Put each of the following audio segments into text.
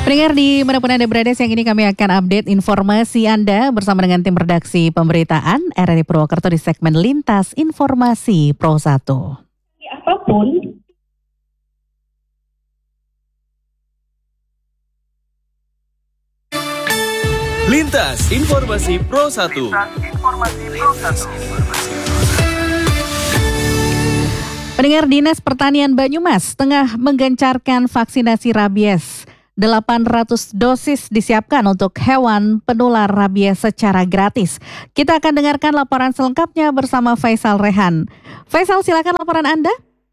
Pendengar di manapun Anda berada, siang ini kami akan update informasi Anda bersama dengan tim redaksi pemberitaan RRI Purwokerto di segmen Lintas Informasi Pro 1. Apapun. Lintas Informasi Pro 1. Pendengar, Dinas Pertanian Banyumas tengah menggencarkan vaksinasi rabies. 800 dosis disiapkan untuk hewan penular rabies secara gratis. Kita akan dengarkan laporan selengkapnya bersama Faisal Rehan. Faisal, silakan laporan Anda.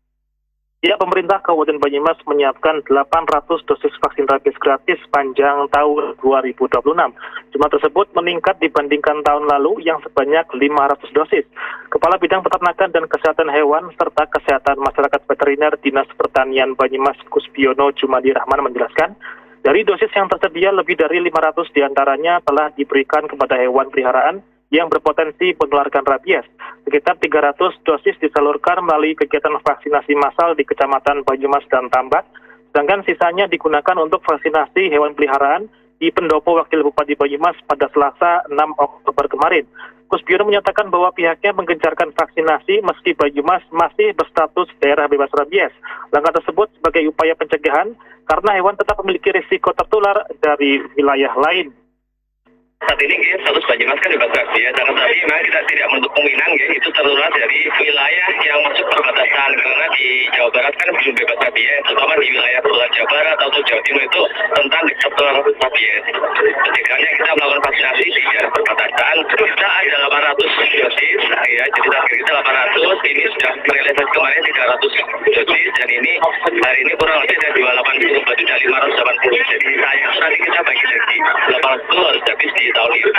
Ya, pemerintah Kabupaten Banyumas menyiapkan 800 dosis vaksin rabies gratis sepanjang tahun 2026. Jumlah tersebut meningkat dibandingkan tahun lalu yang sebanyak 500 dosis. Kepala Bidang Peternakan dan Kesehatan Hewan serta Kesehatan Masyarakat Veteriner Dinas Pertanian Banyumas Kuspiono Jumadi Rahman menjelaskan, dari dosis yang tersedia lebih dari 500 diantaranya telah diberikan kepada hewan peliharaan yang berpotensi menularkan rabies. Sekitar 300 dosis disalurkan melalui kegiatan vaksinasi massal di Kecamatan Banyumas dan Tambak, sedangkan sisanya digunakan untuk vaksinasi hewan peliharaan di Pendopo Wakil Bupati Banyumas pada Selasa 6 Oktober kemarin. Kuspiono menyatakan bahwa pihaknya menggencarkan vaksinasi meski Banyumas masih berstatus daerah bebas rabies. Langkah tersebut sebagai upaya pencegahan karena hewan tetap memiliki risiko tertular dari wilayah lain. Saat ini status Banyumas kan bebas rabies, tapi memang kita tidak menutup kemungkinan itu tertular dari wilayah yang masuk perbatasan, karena di Jawa Barat kan belum bebas rabies, terutama di wilayah Pulau Jawa Barat atau Jawa Timur itu tentang tertular rabies. Pencegahannya kita melakukan vaksinasi di daerah perbatasan. Kita ada 800 dosis, ya, jadi target kita 800. Ini sudah merilis kemarin 300 dosis, dan ini hari ini kurang lebih ada 280, sudah 580. Jadi sayang nanti kita bagi lagi 800 habis di tahun ini.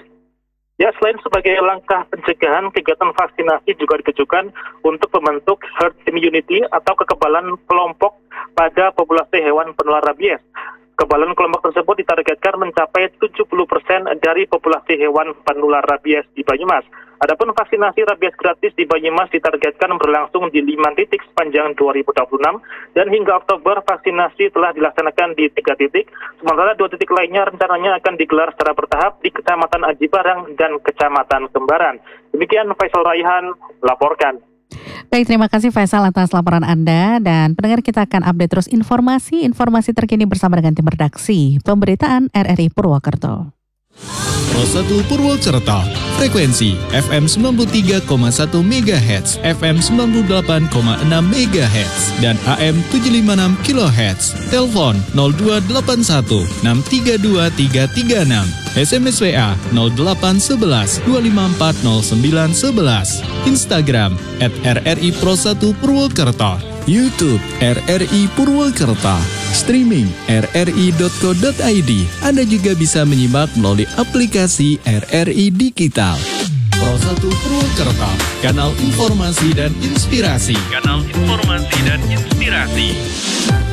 Ya, selain sebagai langkah pencegahan, kegiatan vaksinasi juga ditujukan untuk membentuk herd immunity atau kekebalan kelompok pada populasi hewan penular rabies. Kekebalan kelompok tersebut ditargetkan mencapai 70% dari populasi hewan penular rabies di Banyumas. Adapun vaksinasi rabies gratis di Banyumas ditargetkan berlangsung di 5 titik sepanjang 2026, dan hingga Oktober vaksinasi telah dilaksanakan di 3 titik, sementara 2 titik lainnya rencananya akan digelar secara bertahap di Kecamatan Aji Barang dan Kecamatan Kembaran. Demikian Faisal Raihan laporkan. Baik, terima kasih Faisal atas laporan Anda, dan pendengar, kita akan update terus informasi terkini bersama dengan tim redaksi pemberitaan RRI Purwokerto. Pro 1 Purwokerto, frekuensi FM 93,1 MHz, FM 98,6 MHz, dan AM 756 kHz. Telepon 0281 632 336, SMS WA 0811 254 0911, Instagram @RRI Pro 1 Purwokerto, YouTube RRI Purwokerto, streaming rri.co.id. Anda juga bisa menyimak melalui aplikasi RRI Digital. Pro 1 Purwokerto, kanal informasi dan inspirasi.